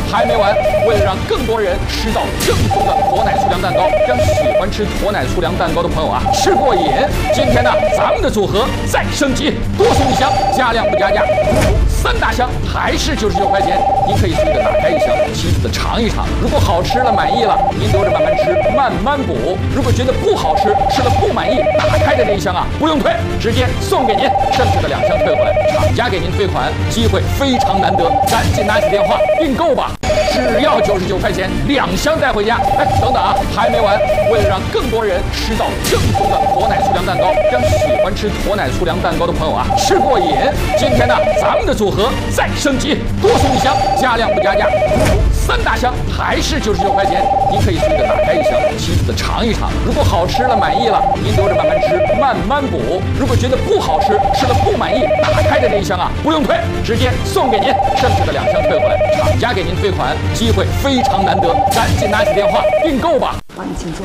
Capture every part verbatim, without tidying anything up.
还没完，为了让更多人吃到正宗的驼奶粗粮蛋糕，让喜欢吃驼奶粗粮蛋糕的朋友啊吃过瘾，今天呢，咱们的组合再升级，多送一箱，加量不加价，三大箱还是九十九块钱。您可以随意的打开一箱，细细的尝一尝。如果好吃了满意了，您留着慢慢吃，慢慢补。如果觉得不好吃，吃了不满意，打开的这一箱啊不用退，直接送给您，剩下的两箱退回来，厂家给您退款，机会非常难得，赶紧拿起电话订购吧。只要九十九块钱，两箱带回家。哎，等等啊，还没完！为了让更多人吃到正宗的驼奶粗粮蛋糕，让喜欢吃驼奶粗粮蛋糕的朋友啊吃过瘾，今天呢，咱们的组合再升级，多送一箱，加量不加价，三大箱还是九十九块钱。您可以随意的打开一箱，细细的尝一尝。如果好吃了满意了，您留着慢慢吃，慢慢补。如果觉得不好吃，吃了不满意，打开的这一箱啊不用退，直接送给您，剩下的两箱退回来，厂家给您退款。机会非常难得，赶紧拿起电话订购吧！ 好，你请坐。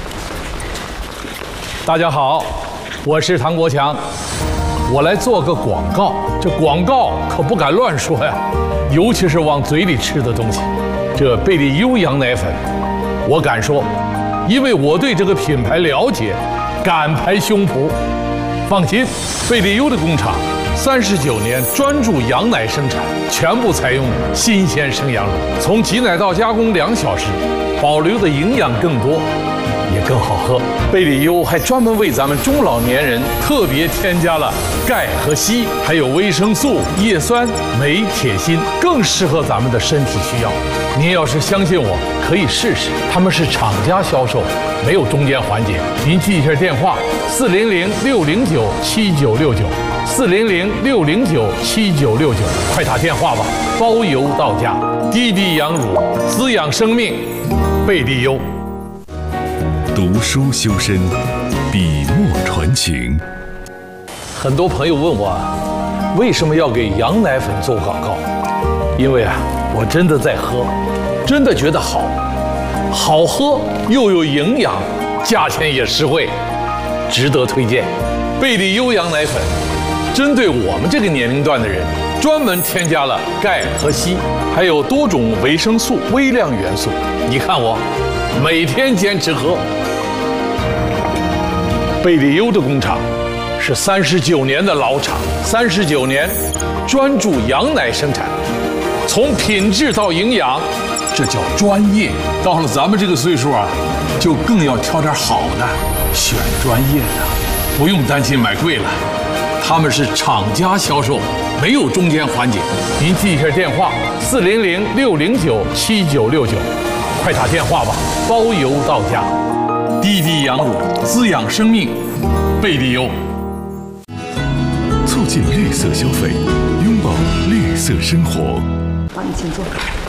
大家好，我是唐国强，我来做个广告。这广告可不敢乱说呀，尤其是往嘴里吃的东西。这贝利优羊奶粉，我敢说，因为我对这个品牌了解，敢拍胸脯。放心，贝利优的工厂三十九年专注羊奶生产，全部采用新鲜生羊乳，从挤奶到加工两小时，保留的营养更多，也更好喝。贝利优还专门为咱们中老年人特别添加了钙和硒，还有维生素、叶酸、镁、铁、锌，更适合咱们的身体需要。您要是相信我，可以试试。他们是厂家销售，没有中间环节。您记一下电话：四零零六零九七九六九。四零零六零九七九六九，快打电话吧，包邮到家。滴滴羊乳，滋养生命，贝利优。 读书修身，笔墨传情。 很多朋友问我，为什么要给羊奶粉做广告？因为啊，我真的在喝，真的觉得好，好喝又有营养，价钱也实惠，值得推荐。贝利优羊奶粉。针对我们这个年龄段的人，专门添加了钙和硒，还有多种维生素、微量元素。你看我，每天坚持喝。贝利优的工厂是三十九年的老厂，三十九年专注羊奶生产，从品质到营养，这叫专业。到了咱们这个岁数啊，就更要挑点好的，选专业的，不用担心买贵了。他们是厂家销售，没有中间环节。您记一下电话：四零零六零九七九六九，快打电话吧，包邮到家。滴滴羊乳，滋养生命，贝利优。 促进绿色消费，拥抱绿色生活。 好，你请坐。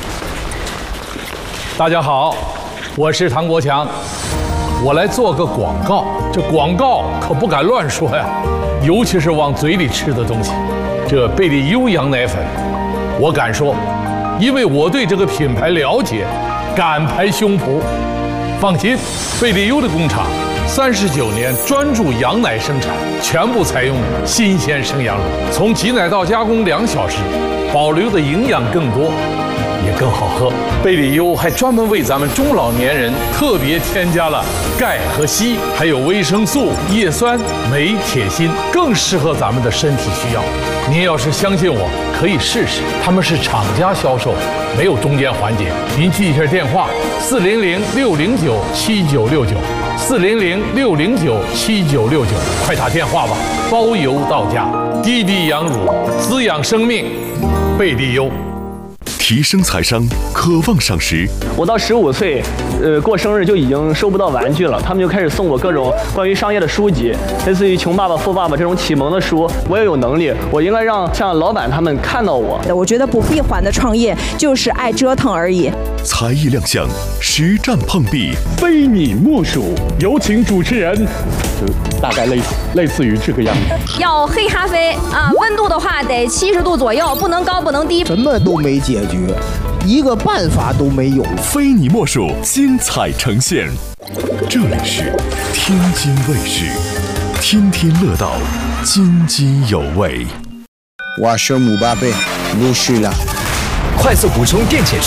大家好，我是唐国强，我来做个广告。这广告可不敢乱说呀。尤其是往嘴里吃的东西，这贝利优羊奶粉，我敢说，因为我对这个品牌了解，敢拍胸脯。放心，贝利优的工厂三十九年专注羊奶生产，全部采用新鲜生羊乳，从挤奶到加工两小时，保留的营养更多，也更好喝。贝利优还专门为咱们中老年人特别添加了钙和硒，还有维生素、叶酸、镁、铁、锌，更适合咱们的身体需要。您要是相信我，可以试试。他们是厂家销售，没有中间环节。您记一下电话：四零零六零九七九六九。四零零六零九七九六九，快打电话吧，包邮到家。滴滴羊乳，滋养生命，贝利优。 提升财商，渴望赏识。 我到十五岁，呃，过生日就已经收不到玩具了，他们就开始送我各种关于商业的书籍，类似于《穷爸爸富爸爸》这种启蒙的书。我也有能力，我应该让像老板他们看到我。 我觉得不闭环的创业就是爱折腾而已。 才艺亮相，实战碰壁， 非你莫属。有请主持人，就大概类似类似于这个样子。 要黑咖啡啊，温度的话得七十度左右，不能高不能低。 什么都没解决，一个办法都没有。 非你莫属，精彩呈现。这里是天津卫视，天天乐道，津津有味。 我是姆巴佩，入睡了。 快速补充电解质。